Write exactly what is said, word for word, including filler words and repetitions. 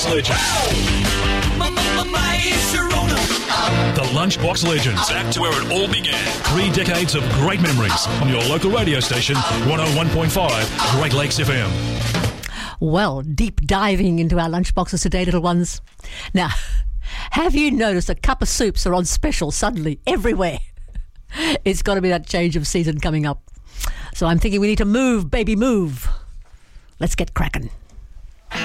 Lunchbox Legends. The Lunchbox Legends. Back to where it all began. Three decades of great memories on your local radio station, one oh one point five Great Lakes F M. Well, deep diving into our lunchboxes today, little ones. Now, have you noticed a cup of soups are on special suddenly everywhere? It's got to be that change of season coming up. So I'm thinking we need to move, baby, move. Let's get cracking.